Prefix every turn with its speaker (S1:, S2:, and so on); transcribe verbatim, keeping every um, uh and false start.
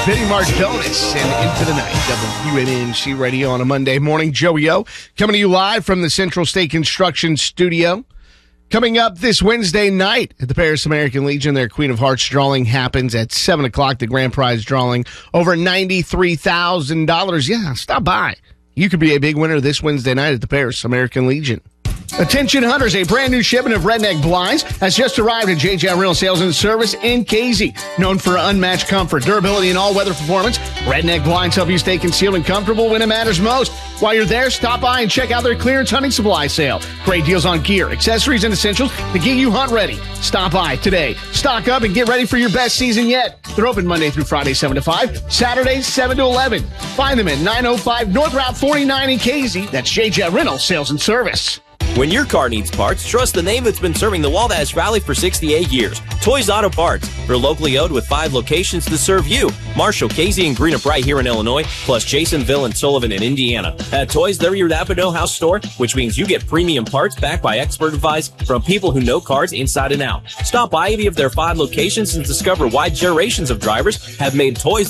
S1: Benny Mardones and Into the Night. W N N C Radio on a Monday morning. Joey O coming to you live from the Central State Construction Studio. Coming up this Wednesday night at the Paris American Legion, their Queen of Hearts drawing happens at seven o'clock. The grand prize drawing over ninety-three thousand dollars. Yeah, stop by. You could be a big winner this Wednesday night at the Paris American Legion. Attention hunters, a brand new shipment of Redneck Blinds has just arrived at J J Rental Sales and Service in Casey. Known for unmatched comfort, durability, and all-weather performance, Redneck Blinds help you stay concealed and comfortable when it matters most. While you're there, stop by and check out their clearance hunting supply sale. Great deals on gear, accessories, and essentials to get you hunt ready. Stop by today. Stock up and get ready for your best season yet. They're open Monday through Friday, seven to five, Saturdays, seven to eleven. Find them at nine oh five North Route forty-nine in Casey. That's J J Rental Sales and Service.
S2: When your car needs parts, trust the name that's been serving the Wabash Valley for sixty-eight years. Toys Auto Parts. They're locally owned with five locations to serve you. Marshall, Casey, and Greenup right here in Illinois, plus Jasonville and Sullivan in Indiana. At Toys, they're your Napa Know House store, which means you get premium parts backed by expert advice from people who know cars inside and out. Stop by any of their five locations and discover why generations of drivers have made Toys